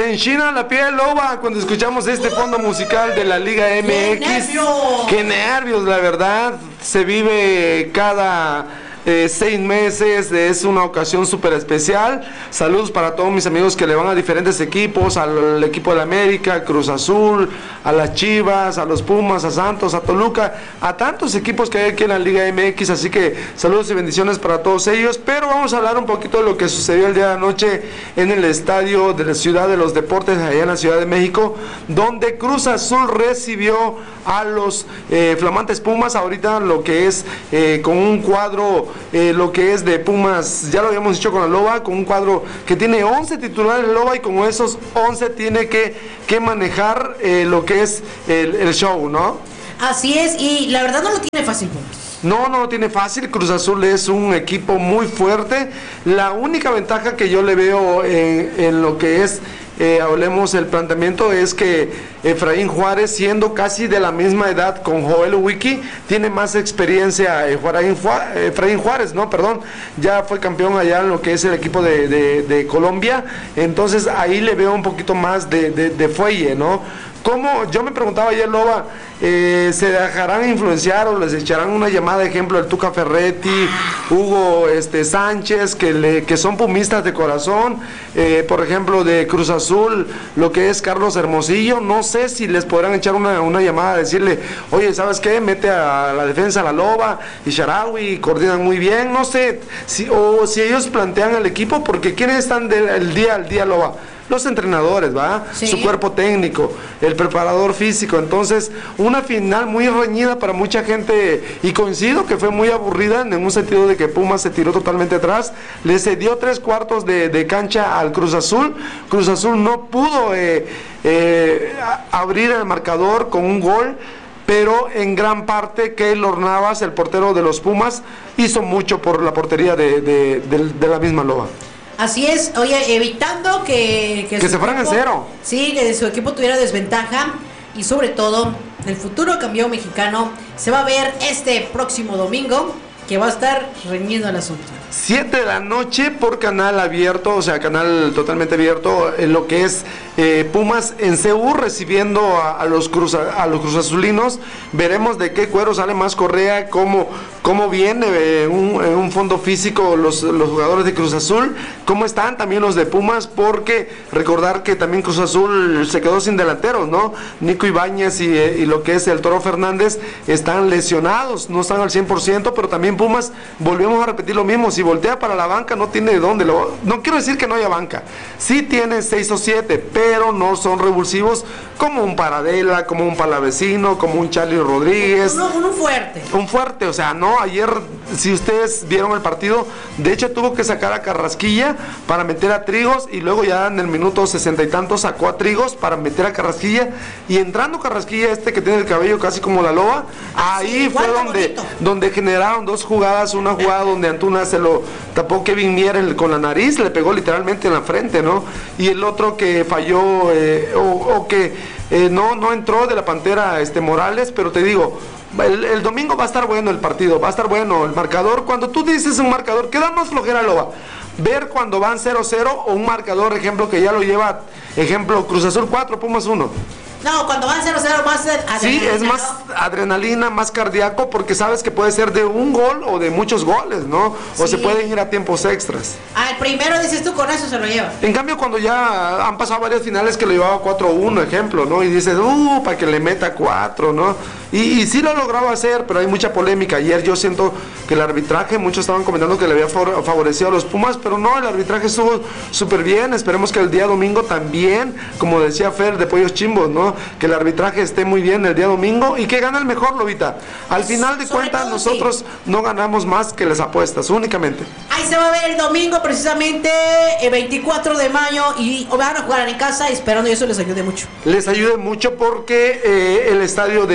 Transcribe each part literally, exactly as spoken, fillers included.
me enchina la piel, Loba, cuando escuchamos este fondo musical de la Liga M X. ¡Qué nervios! ¡Qué nervios, la verdad! Se vive cada... Eh, seis meses, es una ocasión súper especial. Saludos para todos mis amigos que le van a diferentes equipos, al equipo de la América, Cruz Azul, a las Chivas, a los Pumas, a Santos, a Toluca, a tantos equipos que hay aquí en la Liga M X, así que saludos y bendiciones para todos ellos. Pero vamos a hablar un poquito de lo que sucedió el día de anoche en el estadio de la Ciudad de los Deportes, allá en la Ciudad de México, donde Cruz Azul recibió a los eh, flamantes Pumas, ahorita lo que es eh, con un cuadro Eh, lo que es de Pumas, ya lo habíamos dicho con la Loba, con un cuadro que tiene once titulares Loba, y con esos once tiene que, que manejar eh, lo que es el, el show, ¿no? Así es, y la verdad no lo tiene fácil, Pumas. No, no lo tiene fácil. Cruz Azul es un equipo muy fuerte. La única ventaja que yo le veo en, en lo que es Eh, hablemos el planteamiento es que Efraín Juárez, siendo casi de la misma edad con Joel Wiki, tiene más experiencia. Efraín Juárez, Efraín Juárez, no, perdón, ya fue campeón allá en lo que es el equipo de, de, de Colombia, entonces ahí le veo un poquito más de, de, de fuelle, ¿no? ¿Cómo? Yo me preguntaba ayer, Loba, eh, ¿se dejarán influenciar o les echarán una llamada, ejemplo, el Tuca Ferretti, Hugo este, Sánchez, que, le, que son pumistas de corazón, eh, por ejemplo, de Cruz Azul, lo que es Carlos Hermosillo? No sé si les podrán echar una, una llamada, decirle, oye, ¿sabes qué? Mete a la defensa a la Loba y Sharawi, coordinan muy bien, no sé, si, o si ellos plantean el equipo, porque ¿quiénes están del día al día, Loba? Los entrenadores, ¿va? Sí. Su cuerpo técnico, el preparador físico. Entonces, una final muy reñida para mucha gente, y coincido que fue muy aburrida en un sentido de que Pumas se tiró totalmente atrás, le cedió tres cuartos de, de cancha al Cruz Azul. Cruz Azul no pudo eh, eh, abrir el marcador con un gol, pero en gran parte Keylor Navas, el portero de los Pumas, hizo mucho por la portería de, de, de, de la misma Loba. Así es, oye, evitando que... Que, que se fueran en cero. Sí, que su equipo tuviera desventaja, y sobre todo, el futuro campeón mexicano se va a ver este próximo domingo, que va a estar reñido el asunto. siete de la noche por canal abierto, o sea, canal totalmente abierto, en lo que es eh, Pumas en C U recibiendo a, a los cruz a, a los cruzazulinos. Veremos de qué cuero sale más Correa, cómo, cómo viene eh, un, eh, un fondo físico los, los jugadores de Cruz Azul, cómo están también los de Pumas, porque recordar que también Cruz Azul se quedó sin delanteros, ¿no? Nico Ibáñez y, eh, y lo que es el Toro Fernández están lesionados, no están al cien por ciento, pero también Pumas, volvemos a repetir lo mismo, si voltea para la banca no tiene de dónde, lo, no quiero decir que no haya banca, sí tiene seis o siete, pero no son revulsivos como un Paradela, como un Palavecino, como un Charlie Rodríguez. Uno, uno fuerte. Un fuerte, o sea, no, ayer, si ustedes vieron el partido, de hecho tuvo que sacar a Carrasquilla para meter a Trigos, y luego ya en el minuto sesenta y tantos sacó a Trigos para meter a Carrasquilla, y entrando Carrasquilla, este que tiene el cabello casi como la Loba, ahí sí, fue donde, donde generaron dos jugadas, una jugada donde Antuna se lo tapó Kevin Mier con la nariz, le pegó literalmente en la frente, ¿no? Y el otro que falló, eh, o, o que eh, no, no entró de la Pantera, este Morales, pero te digo, el, el domingo va a estar bueno el partido, va a estar bueno el marcador. Cuando tú dices un marcador, ¿qué da más flojera, Loba? Ver cuando van cero cero o un marcador, ejemplo, que ya lo lleva, ejemplo, Cruz Azul cuatro, Pumas uno. No, cuando van cero cero más adrenalina. Sí, es más adrenalina, más cardíaco, porque sabes que puede ser de un gol o de muchos goles, ¿no? O sí, se pueden ir a tiempos extras. Ah, el primero dices tú, con eso se lo lleva. En cambio, cuando ya han pasado varias finales que lo llevaba cuatro uno, ejemplo, ¿no? Y dices, uh, para que le meta cuatro, ¿no? Y, y sí lo lograba hacer, pero hay mucha polémica. Ayer yo siento que el arbitraje, muchos estaban comentando que le había favorecido a los Pumas, pero no, el arbitraje estuvo súper bien. Esperemos que el día domingo también, como decía Fer de Pollos Chimbos, ¿no? Que el arbitraje esté muy bien el día domingo y que gane el mejor, Lobita. Al final de cuentas, nosotros sí no ganamos más que las apuestas, únicamente. Ahí se va a ver el domingo, precisamente el veinticuatro de mayo, y van a jugar en casa, esperando y eso les ayude mucho. Les ayude mucho porque eh, el estadio de, de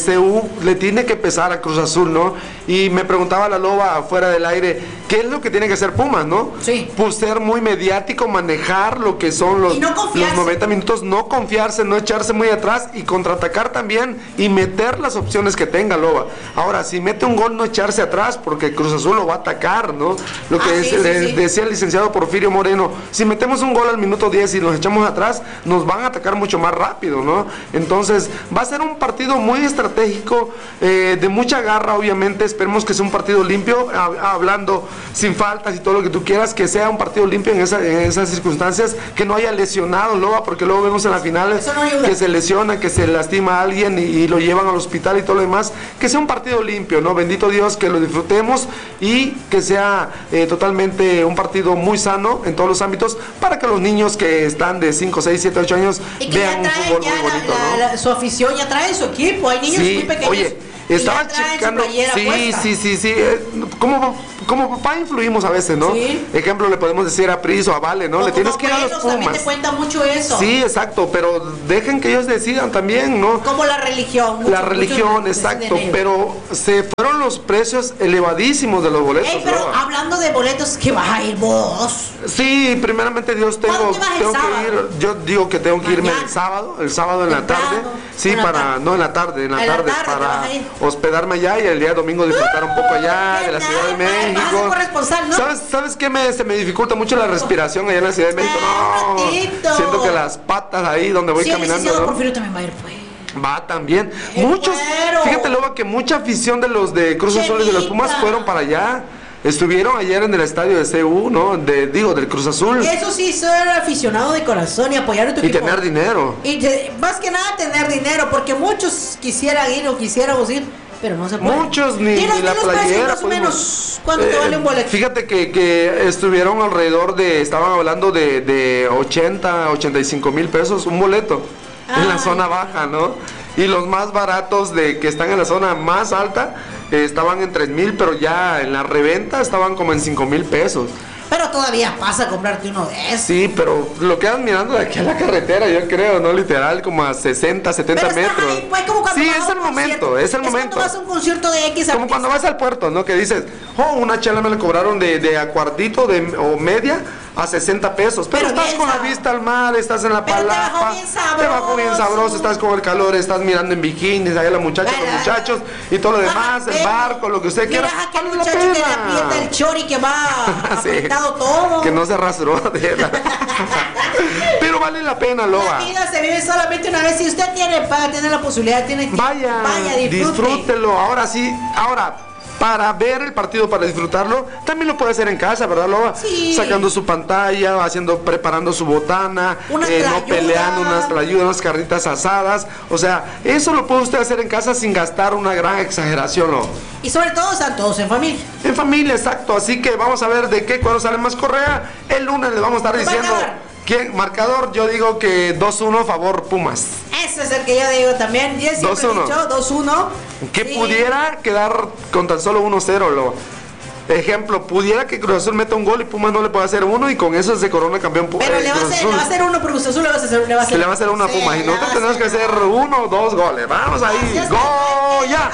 C U le tiene que pesar a Cruz Azul, ¿no? Y me preguntaba la Loba fuera del aire, ¿qué es lo que tiene que hacer Pumas, no? Sí. Pues ser muy mediático, manejar lo que son los, Y no los confiarse. noventa minutos, no confiarse, no echarse muy atrás y contraatacar también y meter las opciones que tenga Loba. Ahora, si mete un gol, no echarse atrás, porque Cruz Azul lo va a atacar, ¿no? Lo que Ah, es- sí, sí, le sí. decía el licenciado Porfirio Moreno, si metemos un gol al minuto diez y nos echamos atrás, nos van a atacar mucho más rápido, ¿no? Entonces, va a ser un partido muy estratégico, eh, de mucha garra, obviamente. Esperemos que sea un partido limpio, a- hablando sin faltas y todo lo que tú quieras, que sea un partido limpio en, esa- en esas circunstancias, que no haya lesionados, Loba, porque luego vemos en las finales Eso no ayuda. que se lesiona, que se lastima a alguien y, y lo llevan al hospital y todo lo demás. Que sea un partido limpio, ¿no? Bendito Dios, que lo disfrutemos y que sea eh, totalmente un partido muy sano en todos los ámbitos, para que los niños que están de cinco, seis, siete, ocho años Y que vean ya un traen fútbol ya muy la- bonito, la- ¿no? la- su afición, ya trae su equipo. Hay niños Sí, muy pequeños. oye, y ya estaba traen su checando, playera sí, puesta. sí, sí, sí, eh, como, como papá influimos a veces, ¿no? Sí. Ejemplo, le podemos decir a Pris o a Vale, ¿no? O Le tienes como que ir a los abuelos, también te Pumas. cuenta mucho eso. Sí, exacto, pero dejen que ellos decidan también, ¿no? Como la religión. muchos- La religión, muchos deciden exacto, ellos. pero se fueron los precios elevadísimos de los boletos. Ey, pero Loba. hablando de boletos, ¿qué vas a ir vos? Sí, primeramente Dios, tengo, ¿Cuándo te vas el tengo que sábado? ir, yo digo que tengo que irme Mañana. el sábado, el sábado en la Temprano, tarde, sí, en la para, tarde. no en la tarde, en la En la tarde, tarde te vas para a ir. hospedarme allá y el día domingo disfrutar un poco allá qué de la Ciudad de nice, vas a ser México. corresponsal, ¿no? ¿Sabes, ¿Sabes qué me, se me dificulta mucho la respiración allá en la Ciudad de México? Ah, un No, ratito. siento que las patas ahí donde voy Sí, el caminando, licenciado ¿no? Porfirio también va a ir, pues. Va también. ¡El Muchos, güero! fíjate Loba, que mucha afición de los de Cruz Azul y de los Pumas Chelita. fueron para allá. Estuvieron ayer en el estadio de C U, ¿no? De, digo, del Cruz Azul. Eso sí, ser aficionado de corazón y apoyar a tu Y equipo. tener dinero. Y te- más que nada tener dinero, porque muchos quisieran ir o quisiéramos ir, pero no se puede. Muchos ni, Dinos- ni la dinos precios, playera. más o pudimos. menos, ¿cuánto te Eh, vale un boleto? Fíjate que, que estuvieron alrededor de, estaban hablando de, de ochenta, ochenta y cinco mil pesos un boleto en la Ay. zona baja, ¿no? Y los más baratos de que están en la zona más alta eh, estaban en tres mil, pero ya en la reventa estaban como en cinco mil pesos. Pero todavía pasa a comprarte uno de esos. Sí, pero lo quedan mirando de aquí a la carretera, yo creo, ¿no? Literal, como a sesenta, setenta Pero estás metros. ahí, pues, como cuando Sí, vas a es un el momento, concierto. es el momento. cuando vas a un concierto de X Como cuando vas al puerto, ¿no? Que dices, oh, una chela me la cobraron de, de a cuartito de, o media a sesenta pesos. Pero, Pero estás bien con la sabroso. vista al mar, estás en la Pero te palapa. bajó bien Te bajó bien sabroso. sabroso, estás con el calor, estás mirando en bikinis, ahí a la muchacha, Ay, los ay, muchachos y todo lo demás, Ajá, el ven. barco, lo que usted quiera. Mira aquel vale la muchacho que le pena. aprieta el chori que va Sí. apretado todo. Que no se rasuró de la... Pero vale la pena, Loba. La vida se vive solamente una vez. Si usted tiene para tener la posibilidad, tiene que Vaya, vaya, disfrute. disfrútelo. Ahora sí, ahora, para ver el partido, para disfrutarlo, también lo puede hacer en casa, ¿verdad, Loba? Sí. Sacando su pantalla, haciendo, preparando su botana, Una eh, no tlayuda. peleando, unas tlayudas, unas carnitas asadas. O sea, eso lo puede usted hacer en casa sin gastar una gran exageración, ¿no? Y sobre todo están todos en familia. En familia, exacto. Así que vamos a ver de qué cuando sale más Correa. El lunes le vamos a estar diciendo Marcador. quién. Marcador, yo digo que dos uno favor Pumas. Ese es el que yo digo también. Y es siempre dos uno. dicho dos uno. Que Sí. pudiera quedar con tan solo uno cero, lo. Ejemplo, pudiera que Cruz Azul meta un gol y Pumas no le pueda hacer uno y con eso se corona campeón Pu- Pero eh, le va, a Cruz hacer, Azul. le va a hacer uno, pero Cruz Azul le va a hacer, le va a hacer, Se le va a hacer una Sí, Pumas y le va nosotros a tenemos que hacer uno o dos goles. Vamos ahí. Así es, Goya.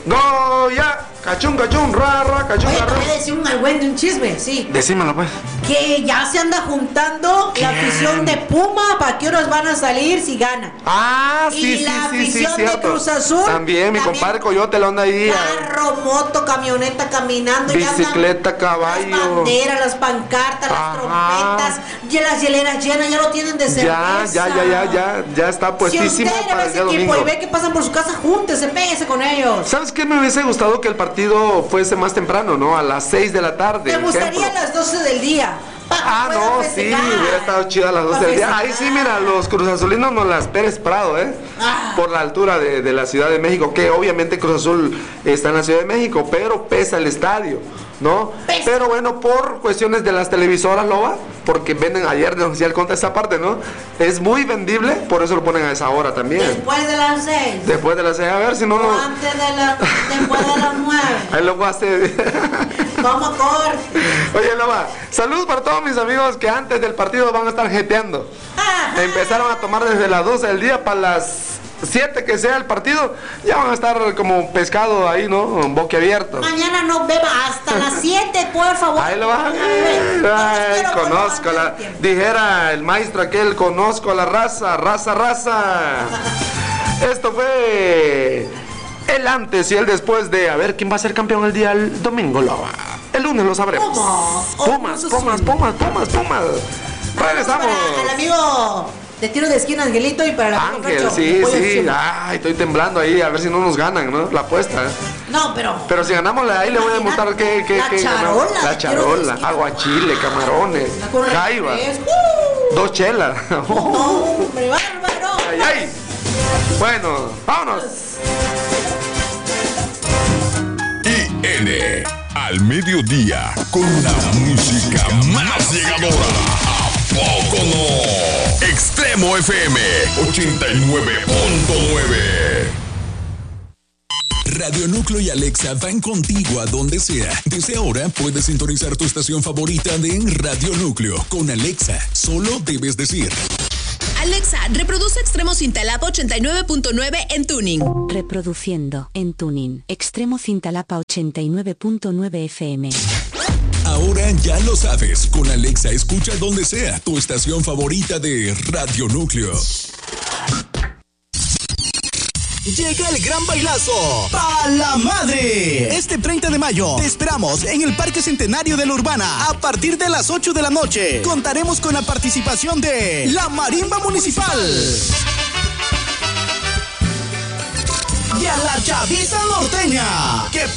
Goya. Cachún, cachún, rara, cachún, Oye, te rara. voy a decir un algüende, un chisme, sí. Decímelo, pues. Que ya se anda juntando la afición de Puma. ¿Para qué horas van a salir si ganan? Ah, sí, Y sí, la sí, sí, afición de cierto. Cruz Azul, También, mi también. compadre Coyote lo anda ahí. ah, Carro, moto, camioneta caminando. ya andan Bicicleta, caballo. Las banderas, las pancartas, las Ajá. trompetas. Ya las hieleras llenas, ya lo tienen de Ya, cerveza. ya, ya, ya, ya, ya está Si puestísimo usted le para ve el ese día equipo domingo. y ve que pasan por su casa, júntese, péguese con ellos. ¿Sabes qué? Me hubiese gustado que el partido fuese más temprano, ¿no? A las seis de la tarde. Me gustaría ejemplo. a las doce del día. pa' que Ah, puedan no, sí, festejar. hubiera estado chida a las doce Pa' del día. Ahí festejar. sí, mira, los Cruz Azulinos nos las Pérez Prado, ¿eh? Ah. Por la altura de, de la Ciudad de México, que obviamente Cruz Azul está en la Ciudad de México, pero pesa el estadio, ¿no? Pesa. Pero bueno, por cuestiones de las televisoras, Loba, porque venden ayer de oficial contra esa parte, ¿no? Es muy vendible, por eso lo ponen a esa hora también. Después de las seis. Después de las seis, a ver si no O lo... antes de la, después de las nueve. Ahí lo voy a hacer. Vamos a correr. Oye, Loba, saludos para todos mis amigos que antes del partido van a estar jeteando. Ajá. Empezaron a tomar desde las doce del día para las siete que sea el partido, ya van a estar como pescado ahí, ¿no? Boquiabierto. Mañana no beba hasta las siete, por favor. Ahí lo van a ver. Ay, conozco la. Dijera el maestro aquel, conozco a la raza, raza, raza. Esto fue el antes y el después de a ver quién va a ser campeón el día el domingo. Lo, el lunes lo sabremos. Pumas, Pumas, Pumas, Pumas, Pumas. Regresamos. Al amigo de tiro de esquina, Angelito, y para el amigo Ángel, Cacho, sí, sí. encima. Ay, estoy temblando ahí, a ver si no nos ganan, ¿no? La apuesta. No, pero. Pero si ganamos, ahí le voy a demostrar que. que, La que charola, ganamos. La charola, aguachile, camarones, jaiba, uh. dos chelas. No, hombre, bárbaro. Ay, ay. Bueno, vámonos. I N al mediodía con la música más llegadora. ¿A poco no? Extremo F M ochenta y nueve punto nueve. Radio Núcleo y Alexa van contigo a donde sea. Desde ahora puedes sintonizar tu estación favorita de Radio Núcleo. Con Alexa, solo debes decir: Alexa, reproduce Extremo Cintalapa ochenta y nueve punto nueve en Tuning. Reproduciendo en Tuning. Extremo Cintalapa ochenta y nueve punto nueve F M. Ahora ya lo sabes. Con Alexa escucha donde sea tu estación favorita de Radio Núcleo. Llega el gran bailazo ¡Pa la Madre! Este treinta de mayo te esperamos en el Parque Centenario de la Urbana a partir de las ocho de la noche. Contaremos con la participación de la Marimba Municipal y a la Chaviza Norteña. ¡Que